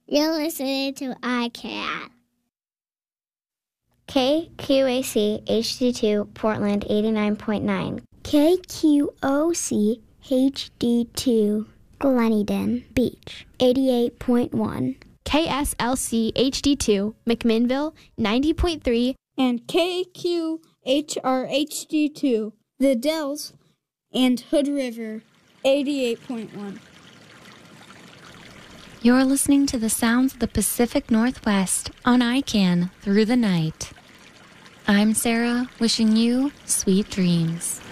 You're listening to iCat. KQAC HD2 Portland 89.9. KQOC HD2 Gleneden Beach 88.1. KSLC HD2 McMinnville 90.3. And KQHR HD2 The Dells and Hood River 88.1. You're listening to the sounds of the Pacific Northwest on ICANN through the night. I'm Sarah, wishing you sweet dreams.